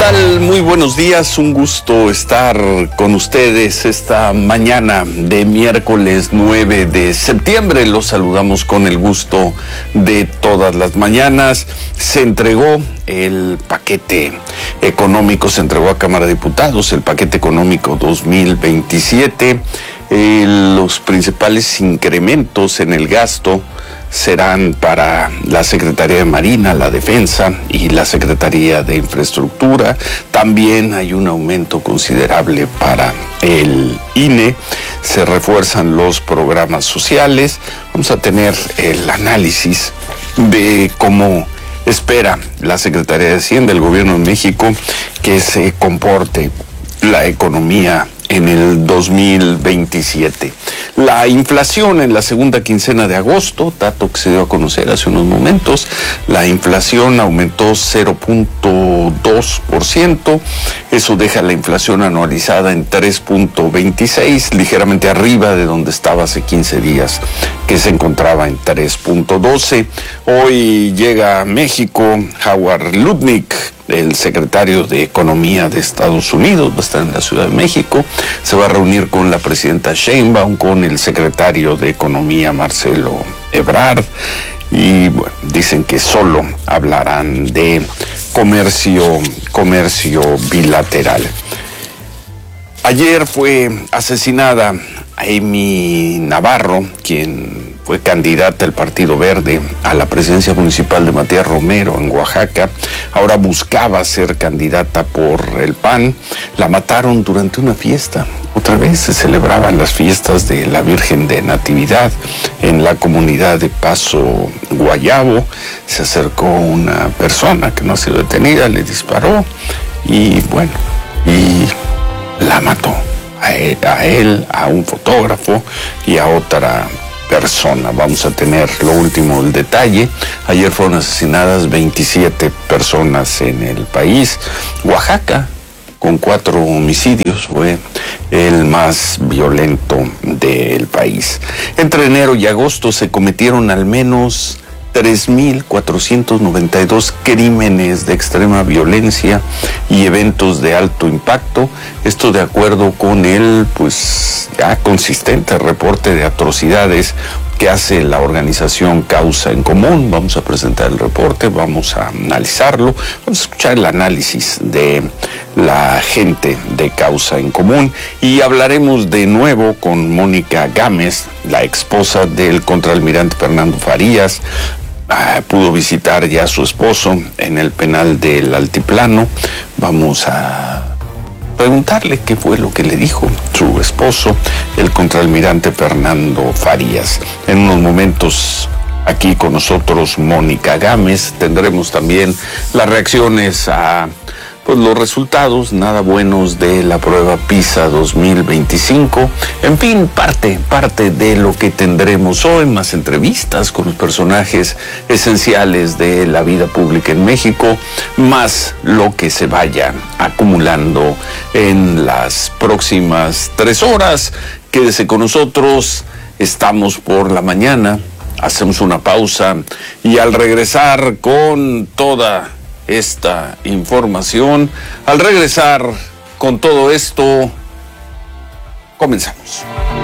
tal? Muy buenos días, un gusto estar con ustedes esta mañana de miércoles 9 de septiembre. Los saludamos con el gusto de todas las mañanas. Se entregó el paquete económico, se entregó a Cámara de Diputados, el paquete económico 2027. Los principales incrementos en el gasto serán para la Secretaría de Marina, la Defensa y la Secretaría de Infraestructura. También hay un aumento considerable para el INE. Se refuerzan los programas sociales. Vamos a tener el análisis de cómo espera la Secretaría de Hacienda, el Gobierno de México, que se comporte la economía en el 2027. La inflación en la segunda quincena de agosto, dato que se dio a conocer hace unos momentos, la inflación aumentó 0.2%, eso deja la inflación anualizada en 3.26, ligeramente arriba de donde estaba hace 15 días, que se encontraba en 3.12. Hoy llega a México Howard Lutnick, el secretario de Economía de Estados Unidos, va a estar en la Ciudad de México, se va a reunir con la presidenta Sheinbaum, con el secretario de Economía Marcelo Ebrard, y bueno, dicen que solo hablarán de comercio bilateral. Ayer fue asesinada Amy Navarro, quien fue candidata del Partido Verde a la presidencia municipal de Matías Romero en Oaxaca. Ahora buscaba ser candidata por el PAN. La mataron durante una fiesta. Otra vez se celebraban las fiestas de la Virgen de Natividad en la comunidad de Paso Guayabo. Se acercó una persona que no ha sido detenida, le disparó y bueno, y la mató. A él, a un fotógrafo y a otra persona. Vamos a tener lo último, el detalle. Ayer fueron asesinadas 27 personas en el país. Oaxaca, con 4 homicidios, fue el más violento del país. Entre enero y agosto se cometieron al menos 3.492 crímenes de extrema violencia y eventos de alto impacto. Esto de acuerdo con el, ya consistente reporte de atrocidades que hace la organización Causa en Común. Vamos a presentar el reporte, vamos a analizarlo, vamos a escuchar el análisis de la gente de Causa en Común y hablaremos de nuevo con Mónica Gámez, la esposa del contraalmirante Fernando Farías. Pudo visitar ya a su esposo en el penal del Altiplano. Vamos a preguntarle qué fue lo que le dijo su esposo, el contraalmirante Fernando Farías. En unos momentos aquí con nosotros Mónica Gámez. Tendremos también las reacciones a los resultados nada buenos de la prueba PISA 2025. En fin, parte de lo que tendremos hoy, más entrevistas con los personajes esenciales de la vida pública en México, más lo que se vaya acumulando en las próximas 3 horas. Quédese con nosotros, estamos por la mañana, hacemos una pausa y al regresar con toda esta información, al regresar con todo esto, comenzamos.